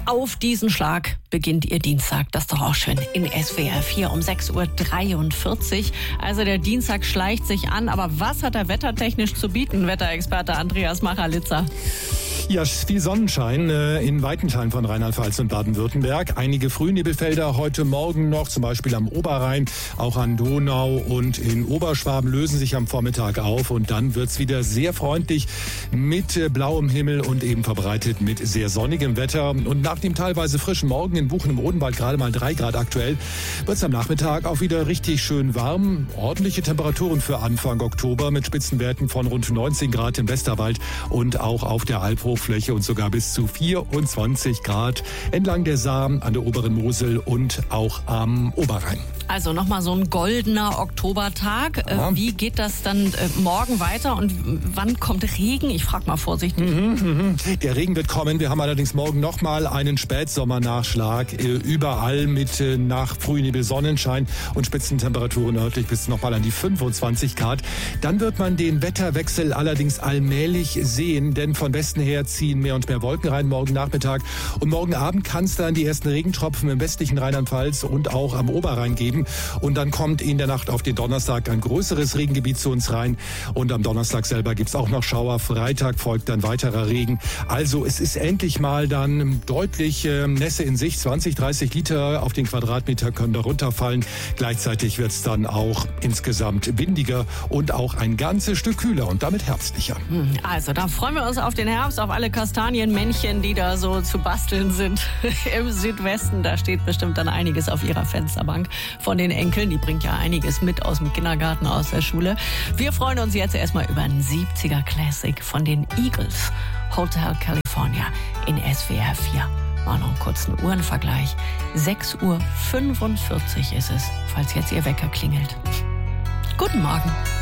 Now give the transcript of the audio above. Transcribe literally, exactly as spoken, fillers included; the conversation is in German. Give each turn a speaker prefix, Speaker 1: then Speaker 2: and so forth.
Speaker 1: auf diesen Schlag beginnt Ihr Dienstag. Das ist doch auch schön. In S W R vier um sechs Uhr dreiundvierzig. Also der Dienstag schleicht sich an. Aber was hat er wettertechnisch zu bieten? Wetterexperte Andreas Machralitzer.
Speaker 2: Ja, viel Sonnenschein äh, in weiten Teilen von Rheinland-Pfalz und Baden-Württemberg. Einige Frühnebelfelder heute Morgen noch, zum Beispiel am Oberrhein, auch an Donau und in Oberschwaben lösen sich am Vormittag auf. Und dann wird's wieder sehr freundlich mit äh, blauem Himmel und eben verbreitet mit sehr sonnigem Wetter. Und nach dem teilweise frischen Morgen in Buchen im Odenwald gerade mal drei Grad aktuell, wird's am Nachmittag auch wieder richtig schön warm. Ordentliche Temperaturen für Anfang Oktober mit Spitzenwerten von rund neunzehn Grad im Westerwald und auch auf der Albhochfläche und sogar bis zu vierundzwanzig Grad entlang der Saar, an der oberen Mosel und auch am Oberrhein.
Speaker 1: Also nochmal so ein goldener Oktobertag.
Speaker 2: Ja.
Speaker 1: Wie geht das dann morgen weiter und wann kommt Regen? Ich frage mal vorsichtig.
Speaker 2: Mhm, mhm. Der Regen wird kommen. Wir haben allerdings morgen nochmal einen Spätsommernachschlag. Überall mit nach Frühnebel Sonnenschein und Spitzentemperaturen nördlich bis nochmal an die fünfundzwanzig Grad. Dann wird man den Wetterwechsel allerdings allmählich sehen, denn von Westen her ziehen mehr und mehr Wolken rein morgen Nachmittag. Und morgen Abend kann es dann die ersten Regentropfen im westlichen Rheinland-Pfalz und auch am Oberrhein geben. Und dann kommt in der Nacht auf den Donnerstag ein größeres Regengebiet zu uns rein. Und am Donnerstag selber gibt's auch noch Schauer. Freitag folgt dann weiterer Regen. Also es ist endlich mal dann deutlich äh, Nässe in Sicht. zwanzig, dreißig Liter auf den Quadratmeter können da runterfallen. Gleichzeitig wird's dann auch insgesamt windiger und auch ein ganzes Stück kühler und damit herbstlicher.
Speaker 1: Also da freuen wir uns auf den Herbst, auf alle Kastanienmännchen, die da so zu basteln sind im Südwesten. Da steht bestimmt dann einiges auf ihrer Fensterbank von den Enkeln. Die bringt ja einiges mit aus dem Kindergarten, aus der Schule. Wir freuen uns jetzt erstmal über einen siebziger Classic von den Eagles. Hotel California in S W R vier. Mal noch einen kurzen Uhrenvergleich. sechs Uhr fünfundvierzig ist es, falls jetzt Ihr Wecker klingelt. Guten Morgen.